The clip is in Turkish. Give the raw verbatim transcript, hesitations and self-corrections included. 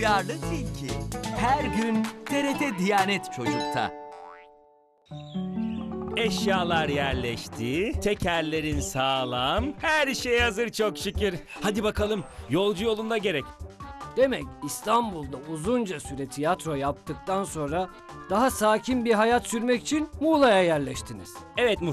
Duyarlı Tilki. Her gün T R T Diyanet Çocuk'ta. Eşyalar yerleşti, tekerlerin sağlam, her şey hazır çok şükür. Hadi bakalım, yolcu yolunda gerek. Demek İstanbul'da uzunca süre tiyatro yaptıktan sonra daha sakin bir hayat sürmek için Muğla'ya yerleştiniz. Evet